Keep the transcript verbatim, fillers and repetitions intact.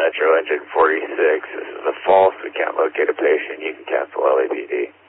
Metro Engine forty-six. This is a false. We can't locate a patient. You can cancel L A P D.